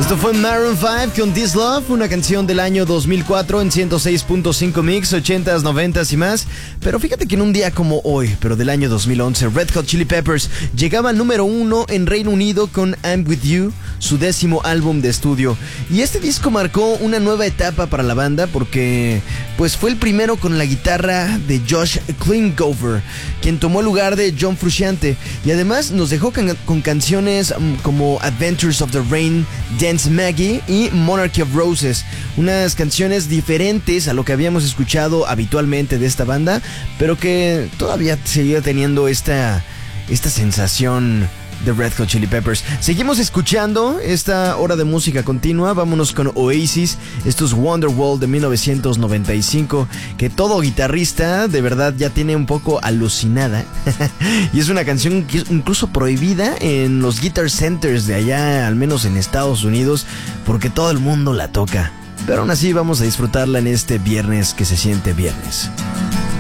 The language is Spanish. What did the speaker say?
Esto fue Maroon 5 con This Love, una canción del año 2004 en 106.5 Mix, 80s, 90s y más. Pero fíjate que en un día como hoy, pero del año 2011, Red Hot Chili Peppers llegaba al número 1 en Reino Unido con I'm With You, su 10º álbum de estudio. Y este disco marcó una nueva etapa para la banda porque pues fue el primero con la guitarra de Josh Klinghoffer, quien tomó el lugar de John Frusciante. Y además nos dejó con canciones como Adventures of the Rain, Dance Maggie y Monarchy of Roses, unas canciones diferentes a lo que habíamos escuchado habitualmente de esta banda, pero que todavía seguía teniendo esta sensación de Red Hot Chili Peppers. Seguimos escuchando esta hora de música continua. Vámonos con Oasis. Esto es Wonderwall de 1995, que todo guitarrista de verdad ya tiene un poco alucinada. Y es una canción que es incluso prohibida en los guitar centers de allá, al menos en Estados Unidos, porque todo el mundo la toca. Pero aún así vamos a disfrutarla en este viernes que se siente viernes.